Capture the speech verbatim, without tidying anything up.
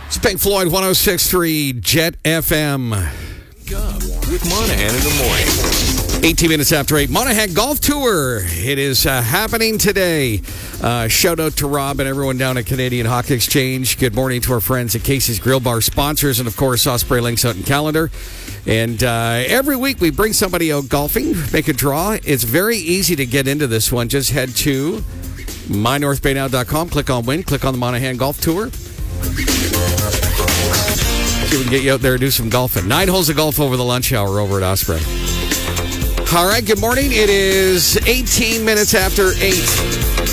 It's Pink Floyd, one oh six point three Jet F M. With Monahan in the morning. eighteen minutes after eight. Monahan Golf Tour. It is uh, happening today. Uh, shout out to Rob and everyone down at Canadian Hockey Exchange. Good morning to our friends at Casey's Grill Bar sponsors, and of course Osprey Links out in Calendar. And uh, every week we bring somebody out golfing, make a draw. It's very easy to get into this one. Just head to my north bay now dot com, click on win, click on the Monahan Golf Tour. See if we can get you out there and do some golfing. Nine holes of golf over the lunch hour over at Osprey. All right, good morning. It is eighteen minutes after eight.